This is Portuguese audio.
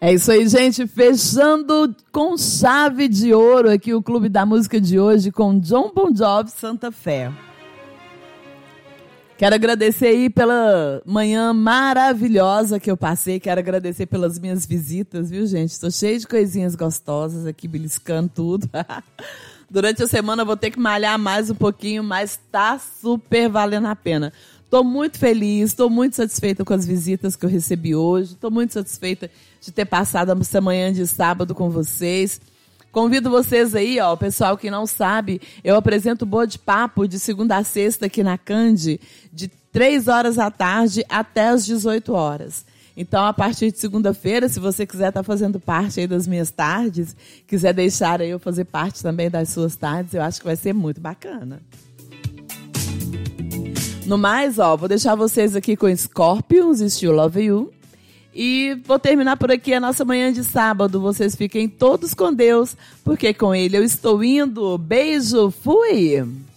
É isso aí, gente. Fechando com chave de ouro aqui o Clube da Música de hoje com Jon Bon Jovi, Santa Fé. Quero agradecer aí pela manhã maravilhosa que eu passei. Quero agradecer pelas minhas visitas, viu, gente? Estou cheia de coisinhas gostosas aqui, beliscando tudo. Durante a semana eu vou ter que malhar mais um pouquinho, mas tá super valendo a pena. Estou muito feliz, estou muito satisfeita com as visitas que eu recebi hoje. Estou muito satisfeita de ter passado essa manhã de sábado com vocês. Convido vocês aí, ó, o pessoal que não sabe, eu apresento Boa de Papo de segunda a sexta aqui na Cande, de 3 horas da tarde até as 18 horas. Então, a partir de segunda-feira, se você quiser estar fazendo parte aí das minhas tardes, quiser deixar aí eu fazer parte também das suas tardes, eu acho que vai ser muito bacana. No mais, ó, vou deixar vocês aqui com Scorpions, Still Love You. E vou terminar por aqui a nossa manhã de sábado. Vocês fiquem todos com Deus, porque com Ele eu estou indo. Beijo, fui!